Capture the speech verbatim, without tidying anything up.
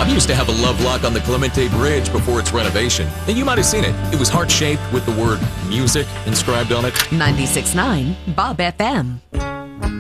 Bob used to have a love lock on the Clemente Bridge before its renovation, and you might have seen it. It was heart-shaped with the word music inscribed on it. ninety-six point nine Bob F M.